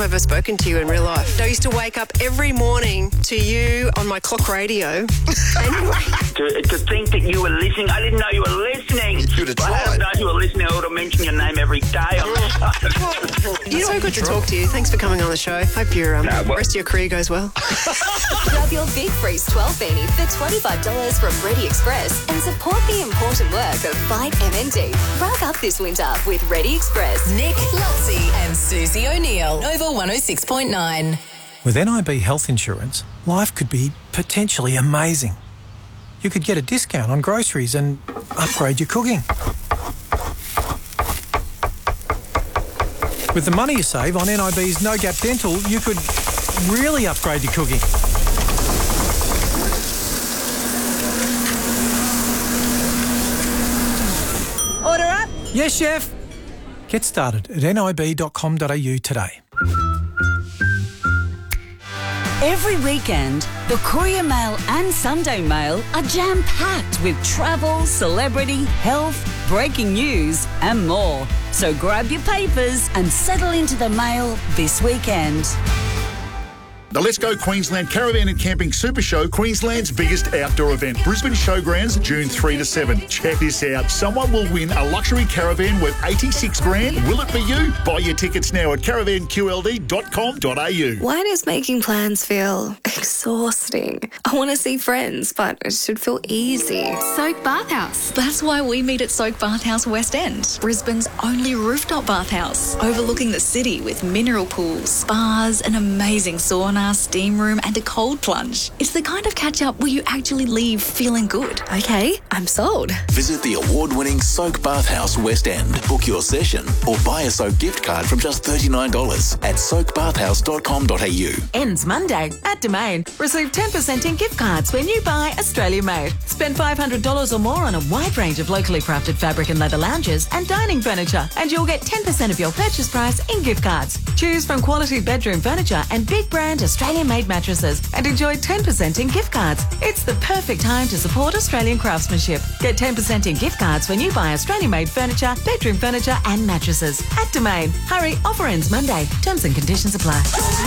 Ever spoken to you in real life? I used to wake up every morning to you on my clock radio. To think that you were listening, I didn't know you were listening. You should have If I hadn't known you were listening, I would have mentioned your name every day on the show. It's so good to talk to you. Thanks for coming on the show. Hope your rest of your career goes well. Grab your Big Freeze 12 beanie for $25 from Ready Express and support the important work of Fight MND. Rock up this winter with Ready Express. Nick, Lotzie and Susie O'Neill. Over 106.9. With NIB Health Insurance, life could be potentially amazing. You could get a discount on groceries and upgrade your cooking. With the money you save on NIB's No Gap Dental, you could really upgrade your cooking. Order up. Yes, chef. Get started at nib.com.au today. Every weekend, the Courier Mail and Sunday Mail are jam-packed with travel, celebrity, health, breaking news and more. So grab your papers and settle into the mail this weekend. The Let's Go Queensland Caravan and Camping Super Show, Queensland's biggest outdoor event. Brisbane Showgrounds, June 3 to 7. Check this out. Someone will win a luxury caravan worth $86,000. Will it be you? Buy your tickets now at caravanqld.com.au. Why does making plans feel exhausting? I want to see friends, but it should feel easy. Soak Bathhouse. That's why we meet at Soak Bathhouse West End, Brisbane's only rooftop bathhouse, overlooking the city with mineral pools, spas, an amazing sauna, steam room and a cold plunge. It's the kind of catch-up where you actually leave feeling good. Okay, I'm sold. Visit the award-winning Soak Bathhouse West End. Book your session or buy a Soak gift card from just $39 at soakbathhouse.com.au. Ends Monday at Domain. Receive 10% in gift cards when you buy Australia Made. Spend $500 or more on a wide range of locally crafted fabric and leather lounges and dining furniture, and you'll get 10% of your purchase price in gift cards. Choose from quality bedroom furniture and big brand Australian-made mattresses and enjoy 10% in gift cards. It's the perfect time to support Australian craftsmanship. Get 10% in gift cards when you buy Australian-made furniture, bedroom furniture and mattresses at Domain. Hurry, offer ends Monday. Terms and conditions apply.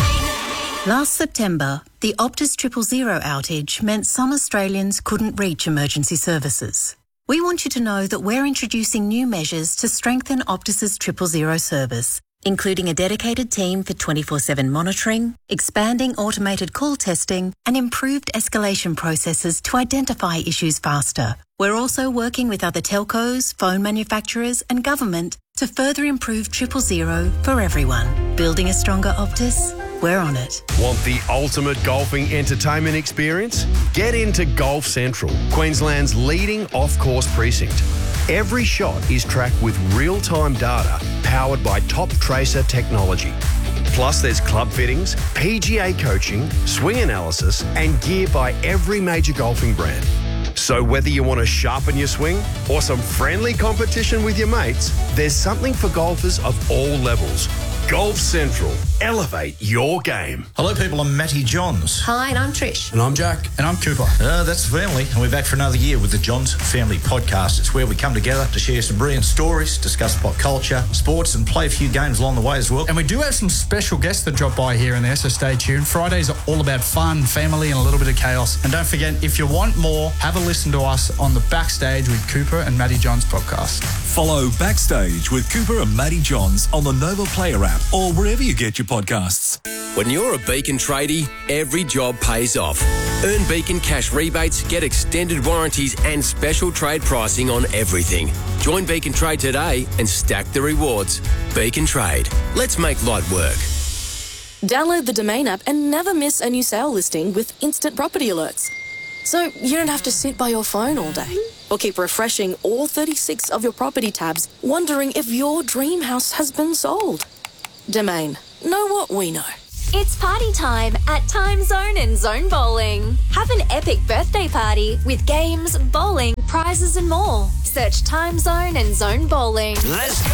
Last September, the Optus 000 outage meant some Australians couldn't reach emergency services. We want you to know that we're introducing new measures to strengthen Optus's 000 service, including a dedicated team for 24/7 monitoring, expanding automated call testing, and improved escalation processes to identify issues faster. We're also working with other telcos, phone manufacturers, and government to further improve 000 for everyone. Building a stronger Optus? We're on it. Want the ultimate golfing entertainment experience? Get into Golf Central, Queensland's leading off-course precinct. Every shot is tracked with real-time data powered by Top Tracer technology. Plus, there's club fittings, PGA coaching, swing analysis, and gear by every major golfing brand. So whether you want to sharpen your swing or some friendly competition with your mates, there's something for golfers of all levels. Golf Central. Elevate your game. Hello, people. I'm Matty Johns. Hi, and I'm Trish. And I'm Jack. And I'm Cooper. That's the family. And we're back for another year with the Johns Family Podcast. It's where we come together to share some brilliant stories, discuss pop culture, sports, and play a few games along the way as well. And we do have some special guests that drop by here and there, so stay tuned. Fridays are all about fun, family, and a little bit of chaos. And don't forget, if you want more, have a listen to us on the Backstage with Cooper and Matty Johns podcast. Follow Backstage with Cooper and Matty Johns on the Nova Player app or wherever you get your podcasts. When you're a Beacon tradie, every job pays off. Earn Beacon cash rebates, get extended warranties and special trade pricing on everything. Join Beacon Trade today and stack the rewards. Beacon Trade. Let's make light work. Download the Domain app and never miss a new sale listing with instant property alerts. So you don't have to sit by your phone all day or keep refreshing all 36 of your property tabs wondering if your dream house has been sold. Domain. Know what we know. It's party time at Time Zone and Zone Bowling. Have an epic birthday party with games, bowling, prizes and more. Search Time Zone and Zone Bowling. Let's go!